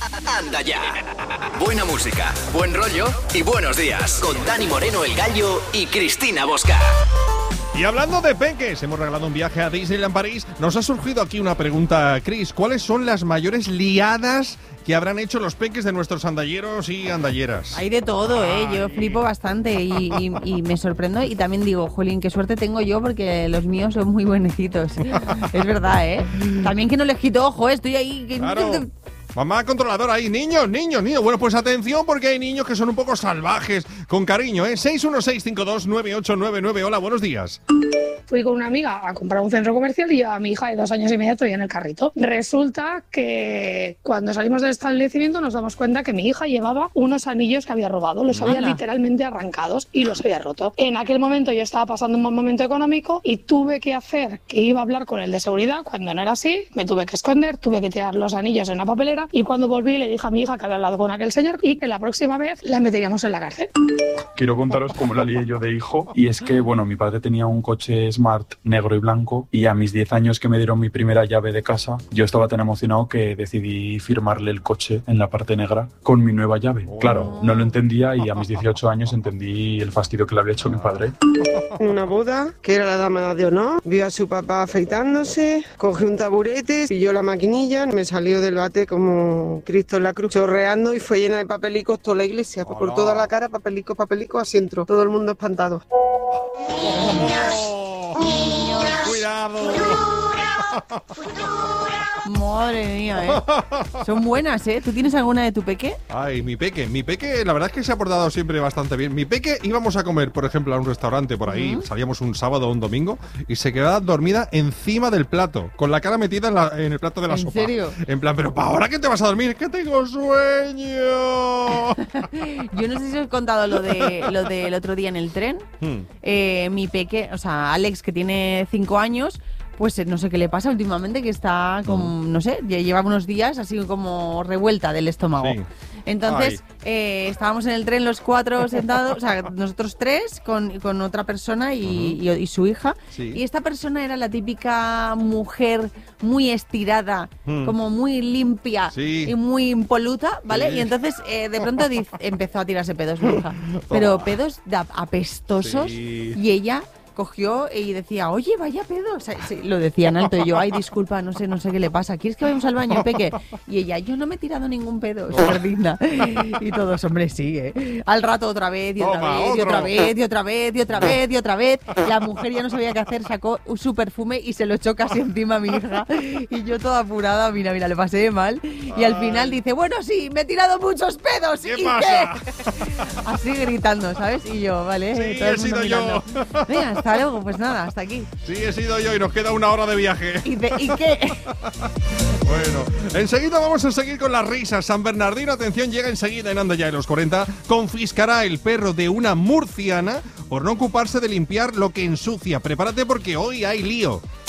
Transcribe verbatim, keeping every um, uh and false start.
Anda ya. Buena música, buen rollo y buenos días. Con Dani Moreno, el Gallo, y Cristina Bosca. Y hablando de peques, hemos regalado un viaje a Disneyland París. Nos ha surgido aquí una pregunta, Cris. ¿Cuáles son las mayores liadas que habrán hecho los peques de nuestros andalleros y andalleras? Hay de todo, ¿eh? Yo flipo bastante y, y, y me sorprendo. Y también digo, jolín, qué suerte tengo yo porque los míos son muy buenecitos. Es verdad, ¿eh? También que no les quito ojo, ¿eh? Estoy ahí... Que... Claro. Mamá controladora ahí, niños, niños, niños. Bueno, pues atención porque hay niños que son un poco salvajes, con cariño, ¿eh? seis uno seis cinco dos nueve ocho nueve nueve. Hola, buenos días. Fui con una amiga a comprar un centro comercial y yo a mi hija de dos años y medio estoy en el carrito. Resulta que cuando salimos del establecimiento nos damos cuenta que mi hija llevaba unos anillos que había robado. Los había literalmente arrancados y los había roto. En aquel momento yo estaba pasando un mal momento económico y tuve que hacer que iba a hablar con el de seguridad. Cuando no era así, me tuve que esconder, tuve que tirar los anillos en una papelera y cuando volví le dije a mi hija que había hablado con aquel señor y que la próxima vez la meteríamos en la cárcel. Quiero contaros cómo la lié yo de hijo, y es que, bueno, mi padre tenía un coche Smart negro y blanco y a mis diez años que me dieron mi primera llave de casa, yo estaba tan emocionado que decidí firmarle el coche en la parte negra con mi nueva llave. Claro, no lo entendía y a mis dieciocho años entendí el fastidio que le había hecho mi padre. En una boda, que era la dama de honor, vio a su papá afeitándose, cogió un taburete, pilló la maquinilla, me salió del bate como Cristo en la cruz, chorreando, y fue llena de papelicos toda la iglesia, Hola. Por toda la cara, papelicos, papelicos, así entró, todo el mundo espantado. Cuidado. Madre mía, ¿eh? Son buenas, ¿eh? ¿Tú tienes alguna de tu peque? Ay, mi peque, mi peque, la verdad es que se ha portado siempre bastante bien. Mi peque íbamos a comer, por ejemplo, a un restaurante por ahí, uh-huh. salíamos un sábado o un domingo, y se quedaba dormida encima del plato, con la cara metida en, la, en el plato de la ¿En sopa. ¿En serio? En plan, ¿pero para ahora que te vas a dormir? ¡Es que tengo sueño! Yo no sé si os he contado lo de lo del otro día en el tren. Hmm. Eh, mi peque, o sea, Alex, que tiene cinco años... Pues no sé qué le pasa últimamente, que está como, no sé, lleva unos días así como revuelta del estómago. Sí. Entonces, eh, estábamos en el tren los cuatro sentados, o sea, nosotros tres con, con otra persona y, uh-huh. y, y su hija. Sí. Y esta persona era la típica mujer muy estirada, uh-huh. como muy limpia sí. y muy impoluta, ¿vale? Sí. Y entonces, eh, de pronto diz, empezó a tirarse pedos mi hija. Pero pedos apestosos sí. y ella... cogió y decía, oye, vaya pedo. O sea, sí, lo decía en alto y yo, ay, disculpa, no sé, no sé qué le pasa. ¿Quieres que vayamos al baño, peque? Y ella, yo no me he tirado ningún pedo, súper digna. Y todos, hombre, sí, ¿eh? Al rato otra vez, y otra Toma, vez, otro. y otra vez, y otra vez, y otra vez, y otra vez. La mujer ya no sabía qué hacer, sacó su perfume y se lo echó casi encima a mi hija. Y yo toda apurada, mira, mira, le pasé de mal. Y al final dice, bueno, sí, me he tirado muchos pedos. ¿Qué ¿Y pasa? qué? Así gritando, ¿sabes? Y yo, vale, sí, todo el he sido mirando. yo. Venga, hasta luego, pues nada, hasta aquí. Sí, he sido yo y nos queda una hora de viaje. ¿Y, de, ¿y qué? Bueno, enseguida vamos a seguir con las risas. San Bernardino, atención, llega enseguida en Anda Ya en los cuarenta. Confiscará el perro de una murciana por no ocuparse de limpiar lo que ensucia. Prepárate porque hoy hay lío.